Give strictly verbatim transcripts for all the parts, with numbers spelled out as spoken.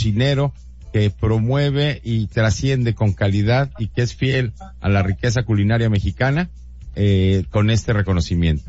cocinero que promueve y trasciende con calidad y que es fiel a la riqueza culinaria mexicana, eh, con este reconocimiento.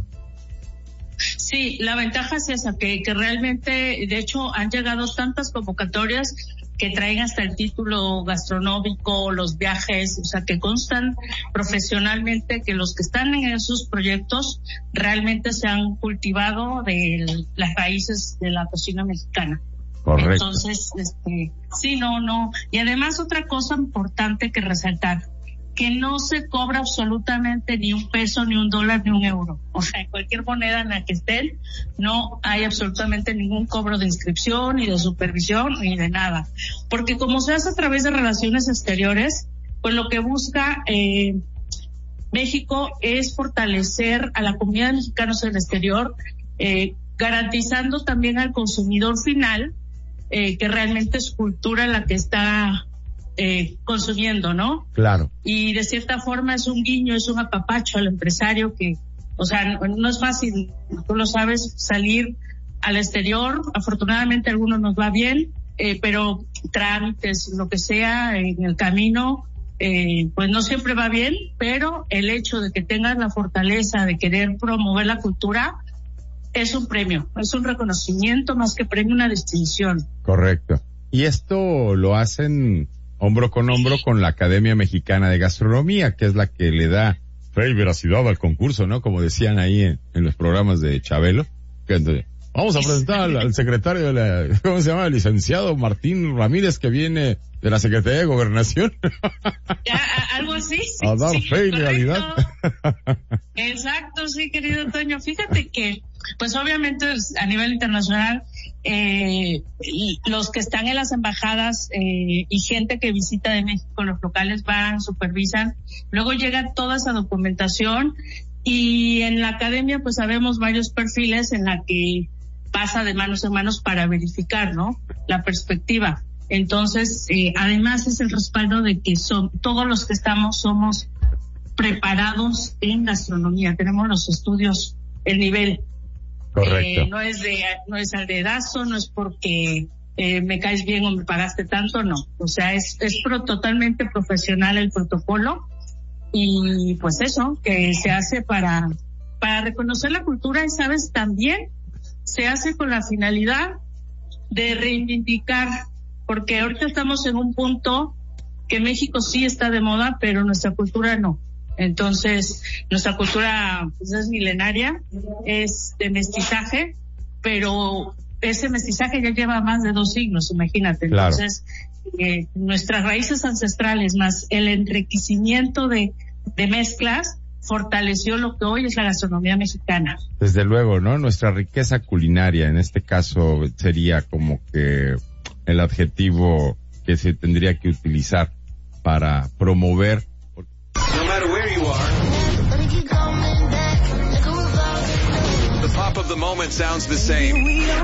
Sí, la ventaja es esa, que, que realmente, de hecho, han llegado tantas convocatorias que traen hasta el título gastronómico, los viajes, o sea, que constan profesionalmente que los que están en esos proyectos realmente se han cultivado de las raíces de la cocina mexicana. Correcto. Entonces, este, sí, no, no. Y además otra cosa importante que resaltar, que no se cobra absolutamente ni un peso, ni un dólar, ni un euro. O sea, en cualquier moneda en la que estén, no hay absolutamente ningún cobro de inscripción, ni de supervisión, ni de nada. Porque como se hace a través de relaciones exteriores, pues lo que busca eh, México es fortalecer a la comunidad de mexicanos en el exterior, eh, garantizando también al consumidor final eh, que realmente es cultura la que está eh, consumiendo, ¿no? Claro. Y de cierta forma es un guiño, es un apapacho al empresario que, o sea, no, no es fácil, tú lo sabes, salir al exterior. Afortunadamente a algunos nos va bien, eh, pero trámites, lo que sea, en el camino, eh, pues no siempre va bien, pero el hecho de que tengas la fortaleza de querer promover la cultura es un premio, es un reconocimiento más que premio, una distinción. Correcto. Y esto lo hacen hombro con hombro con la Academia Mexicana de Gastronomía, que es la que le da fe y veracidad al concurso, ¿no? Como decían ahí en, en los programas de Chabelo. Que entonces, vamos a presentar al, al secretario de la, ¿cómo se llama? El licenciado Martín Ramírez, que viene de la Secretaría de Gobernación. Ya, algo así, sí. A dar sí, fe y realidad. Exacto, sí, querido Toño. Fíjate que, pues obviamente a nivel internacional, eh, los que están en las embajadas eh, y gente que visita de México, los locales van, supervisan, luego llega toda esa documentación y en la academia pues sabemos varios perfiles en la que pasa de manos en manos para verificar, ¿no? La perspectiva. Entonces, eh, además es el respaldo de que son todos los que estamos somos preparados en gastronomía, tenemos los estudios, el nivel. Correcto. Eh, no es de, no es al dedazo, no es porque eh, me caes bien o me pagaste tanto, no. O sea, es, es pro, totalmente profesional el protocolo y pues eso, que se hace para, para reconocer la cultura y sabes también se hace con la finalidad de reivindicar, porque ahorita estamos en un punto que México sí está de moda, pero nuestra cultura no. Entonces, nuestra cultura pues, es milenaria, es de mestizaje, pero ese mestizaje ya lleva más de dos siglos, imagínate. Claro. Entonces, eh, nuestras raíces ancestrales más el enriquecimiento de, de mezclas fortaleció lo que hoy es la gastronomía mexicana. Desde luego, ¿no? Nuestra riqueza culinaria, en este caso, sería como que el adjetivo que se tendría que utilizar para promover. No matter where you are, the pop of the moment sounds the same.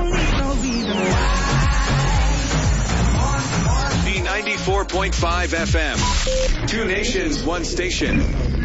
B ninety-four point five F M. Two nations, one station.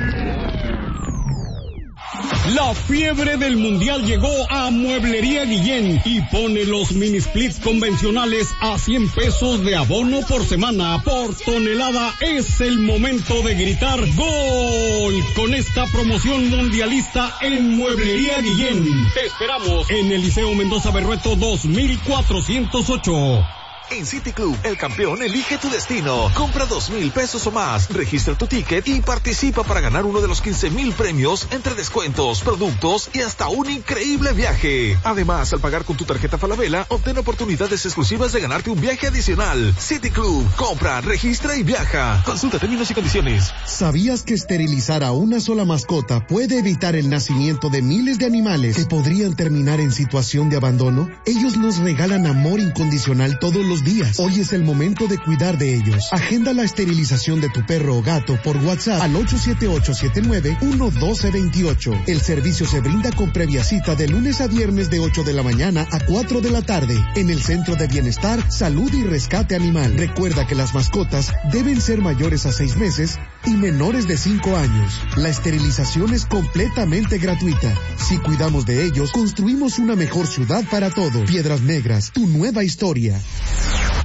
La fiebre del mundial llegó a Mueblería Guillén y pone los mini splits convencionales a cien pesos de abono por semana. Por tonelada es el momento de gritar ¡Gol! Con esta promoción mundialista en Mueblería Guillén. Te esperamos en el Liceo Mendoza Berrueto dos mil cuatrocientos ocho. En City Club, el campeón elige tu destino. Compra dos mil pesos o más, registra tu ticket y participa para ganar uno de los quince mil premios entre descuentos, productos y hasta un increíble viaje. Además, al pagar con tu tarjeta Falabella, obtén oportunidades exclusivas de ganarte un viaje adicional. City Club, compra, registra y viaja. Consulta términos y condiciones. ¿Sabías que esterilizar a una sola mascota puede evitar el nacimiento de miles de animales que podrían terminar en situación de abandono? Ellos nos regalan amor incondicional todos los días. Hoy es el momento de cuidar de ellos. Agenda la esterilización de tu perro o gato por WhatsApp al ocho siete ocho siete nueve uno uno dos dos ocho. El servicio se brinda con previa cita de lunes a viernes de ocho de la mañana a cuatro de la tarde en el Centro de Bienestar, Salud y Rescate Animal. Recuerda que las mascotas deben ser mayores a seis meses y menores de cinco años. La esterilización es completamente gratuita. Si cuidamos de ellos, construimos una mejor ciudad para todos. Piedras Negras, tu nueva historia.